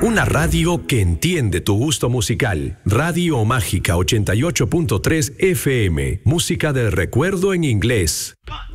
Una radio que entiende tu gusto musical. Radio Mágica 88.3 FM. Música del recuerdo en inglés.